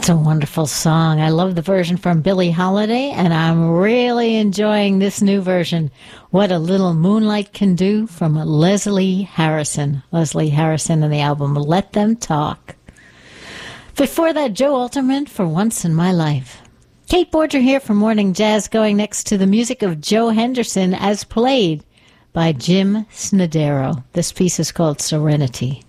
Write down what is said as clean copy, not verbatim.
That's a wonderful song. I love the version from Billie Holiday, and I'm really enjoying this new version, What a Little Moonlight Can Do, from Leslie Harrison. Leslie Harrison and the album Let Them Talk. Before that, Joe Alterman for Once in My Life. Kate Borger here for Morning Jazz, going next to the music of Joe Henderson as played by Jim Snodero. This piece is called Serenity.